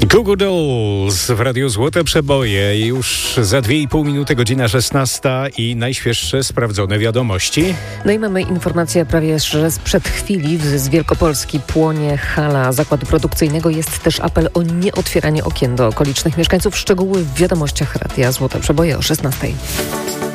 Goo Goo Dolls w Radiu Złote Przeboje. Już za 2,5 minuty, godzina 16 i najświeższe sprawdzone wiadomości. No i mamy informację prawie, że sprzed chwili z Wielkopolski płonie hala zakładu produkcyjnego. Jest też apel o nieotwieranie okien do okolicznych mieszkańców. Szczegóły w wiadomościach Radia Złote Przeboje o 16.